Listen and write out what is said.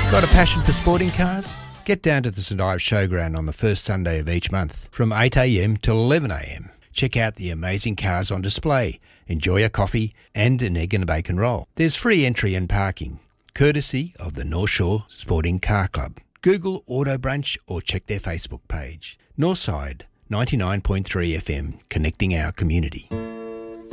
Got a passion for sporting cars? Get down to the St Ives Showground on the first Sunday of each month from 8am till 11am. Check out the amazing cars on display, enjoy a coffee and an egg and a bacon roll. There's free entry and parking, courtesy of the North Shore Sporting Car Club. Google Auto Brunch or check their Facebook page. Northside 99.3 FM, connecting our community.